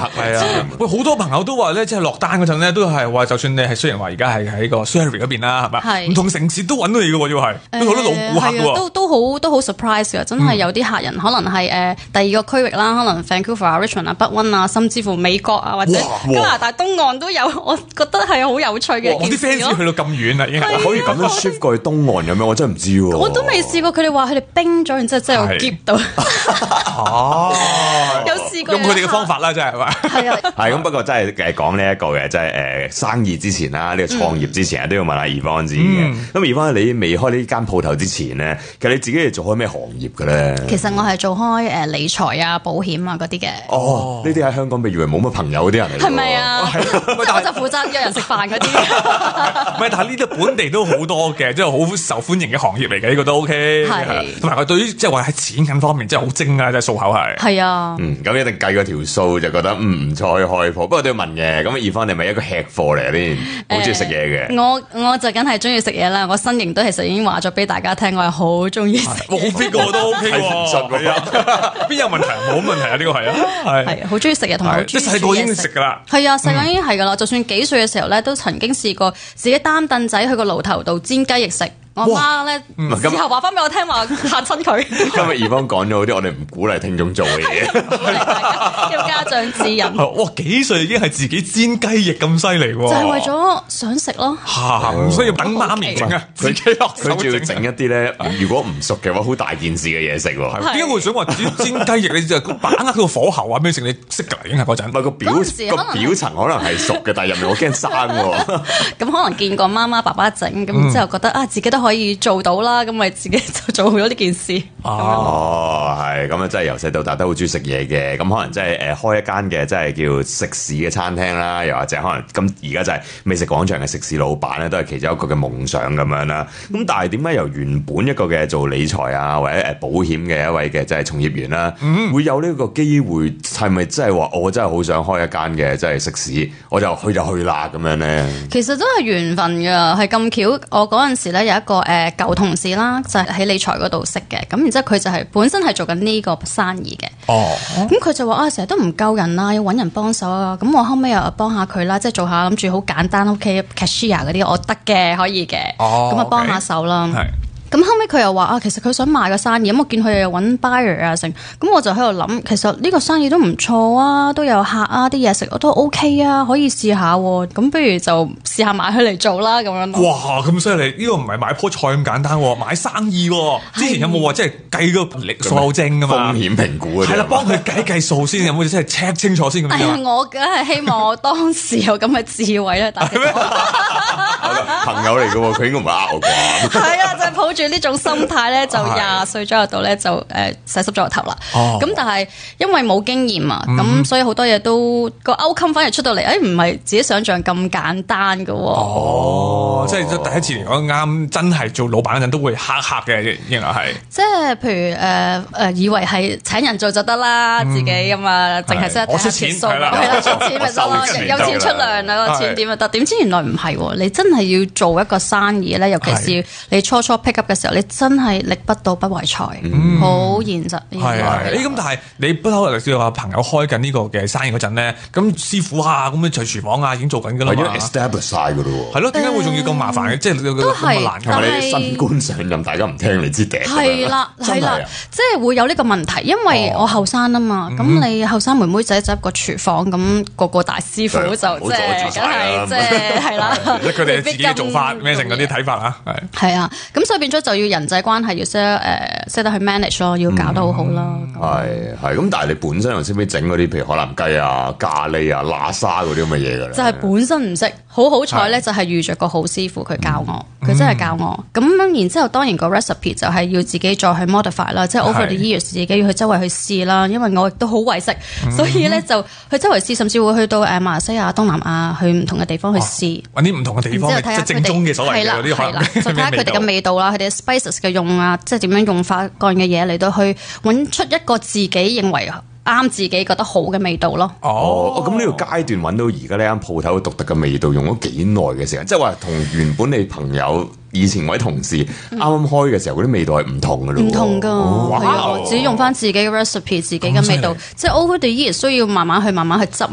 係啊，喂，好多朋友都話咧，即係落單嗰陣咧，都係話，就算你係雖然話而家係喺個 Surrey 嗰邊啦，係咪？唔同城市都揾到你嘅喎，要係好多老顧客喎， 都好 surprise 嘅，真係有啲客人可能係第二個區域啦，可能 Vancouver 啊、Richmond 啊、北溫啊，甚至乎美國啊或者加拿大東岸都有，我覺得係好有趣嘅。 我啲 fans 去到咁遠啦，已經可以咁樣 shift 過去東岸咁樣，我真係唔知喎。 我都未試過，佢哋話佢哋冰咗，然之後真係夾到。有試過用佢哋嘅方法啦，真係嘛？ 係啊， 係咁，不過真係講呢一個嘅，即係生意之前啦，呢個創業之前都要問下Yvonne自己嘅。咁Yvonne你未開呢間鋪頭之前咧，其實你自己係做開咩行業嘅咧？ 其實我係做開理財啊、保險啊嗰啲嘅。 哦，呢啲喺香港被以為冇乜朋友嗰啲人嚟。係咪啊？我就負責約人食飯嗰啲。 唔係，但係呢啲本地都好多嘅，即係好受歡迎嘅行業嚟嘅，呢個都 OK。係，同埋佢對於即係話喺錢銀方面真係好精啊，即係數口係。係啊。 咁一定計嗰條數就覺得唔錯可以開鋪。不過都要問嘅，咁Yvonne你係咪一個吃貨嚟先？好中意食嘢嘅。 我就梗係中意食嘢啦。我身形都其實已經話咗俾大家聽，我係好中意食。 我好 fit 個都 OK 喎。邊有問題？冇問題啊！呢個係啊，係好中意食嘢，同埋好中意煮嘢食。 細個已經食㗎啦。 係啊，細個已經係㗎啦。就算幾歲嘅時候咧，都曾經試過自己擔凳仔去個爐頭度煎雞翼食。我媽咧，之後話翻俾我聽話嚇親佢。 今日Yvonne講咗啲我哋唔鼓勵聽眾做嘅嘢， 要家長指引。 哇，幾歲已經係自己煎雞翼咁犀利喎？ 就係為咗想食咯。 唔需要等媽咪整啊，自己落手整。 佢仲要整一啲咧，如果唔熟嘅話，好大件事嘅嘢食喎。 點解會想話煎雞翼？你就把握佢個火候啊，咩食你識㗎啦，已經係嗰陣。 唔係個表層可能係熟嘅，但係入面我驚生喎。 咁可能見過媽媽爸爸整，咁之後覺得啊，自己都可以做到啦，咁咪自己就做好咗呢件事。 哦，係咁啊，真係由細到大都好中意食嘢嘅，咁可能真係開一間嘅，真係叫食肆嘅餐廳啦，又或者可能咁而家就係美食廣場嘅食肆老闆咧，都係其中一個嘅夢想咁樣啦。咁但係點解由原本一個嘅做理財啊或者保險嘅一位嘅即係從業員啦，會有呢個機會？係咪真係話我真係好想開一間嘅即係食肆，我就去啦咁樣咧？ 其實真係緣分㗎，係咁巧。我嗰陣時咧有一個舊同事啦，就係喺理財嗰度識嘅，咁然之後佢就係本身係做緊呢個生意嘅。咁佢就話啊，成日都唔夠人啦，要揾人幫手啊。咁我後尾又幫下佢啦，即係做下諗住好簡單，OK cashier 嗰啲我得嘅，可以嘅。咁啊幫下手啦。咁後尾佢又話啊，其實佢想賣個生意，咁我見佢又揾 buyer 啊成，咁我就喺度諗，其實呢個生意都唔錯啊，都有客啊，啲嘢食我都 OK 啊，可以試下喎，咁不如就試下買佢嚟做啦咁樣。 哇，咁犀利！呢個唔係買棵菜咁簡單喎，買生意喎。之前有冇話即係計個數正㗎嘛？ 風險評估嗰啲。係啦， 幫佢計數先，有冇即係 check 清楚先咁樣？ 我梗係希望我當時有咁嘅智慧啦，但係朋友嚟嘅喎，佢應該唔係呃我啩？ 係啊，就係抱住呢種心態咧，就20歲左右度咧就洗濕咗個頭啦。咁但係因為冇經驗啊，咁所以好多嘢都個 outcome 反而出到嚟，唔係自己想象咁簡單㗎喎。 即係第一次嚟講啱，真係做老闆嗰陣都會嚇嘅，原來係。 即係譬如以為係請人做就得啦，自己咁啊，淨係識得睇下錢數，係啦，出錢咪得咯，有錢出糧啊，個錢點就得。點知原來唔係喎，你真係要做一個生意咧，尤其是你初 pick up 嘅時候，你真係力不到不為財，好現實。 咁但係你不嬲叫話朋友開緊呢個嘅生意嗰陣咧，咁師傅啊，咁樣在廚房啊已經做緊㗎啦嘛， 已經 establish 曬㗎咯喎。 係咯，點解會仲要咁麻煩嘅？即係咁難㗎？ 係咪你新官上任，大家唔聽你支笛？ 係啦，係啦，即係會有呢個問題，因為我後生啊嘛，咁你後生妹妹仔走入個廚房，咁個大師傅就即係梗係即係係啦， 佢哋自己嘅做法咩成嗰啲睇法啊， 係啊，咁所以變咗就要人際關係要識得去 manage 咯，要搞得好好啦。 係咁，但係你本身又識唔識整嗰啲，譬如海南雞啊、咖喱啊、喇沙嗰啲咁嘅嘢㗎咧？ 就係本身唔識，好彩咧，就係遇着個好師傅，佢教我，佢真係教我。咁然之後，當然個 recipe 就係要自己再去 modify 啦，即係 over the years 自己要去周圍去試啦。因為我亦都好為食，所以咧就去周圍試，甚至會去到馬來西亞、東南亞去唔同嘅地方去試， 揾啲唔同嘅地方，即係正宗嘅所謂嘅嗰啲可能。 就睇下佢哋嘅味道啦，佢哋嘅 spices 嘅用啊，即係點樣用法各樣嘅嘢嚟到去揾出一個自己認為啱自己覺得好嘅味道咯。 咁呢個階段揾到而家呢間鋪頭獨特嘅味道，用咗幾耐嘅時間？即係話同原本你朋友以前位同事啱啱開嘅時候嗰啲味道係唔同嘅咯。唔同㗎，係啊，自己用翻自己嘅 recipe， 自己嘅味道，即係 over the years 需要慢慢去執。